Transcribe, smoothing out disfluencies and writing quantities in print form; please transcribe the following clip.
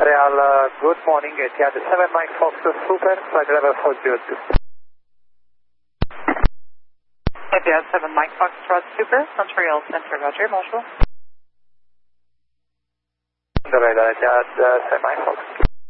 Montreal, good morning, Etihad 7 Mike Fox Super, flight level 402. Etihad 7 Mike Fox Super, Montreal Center, Roger, bonjour. The radar, Etihad 7 Mike Fox.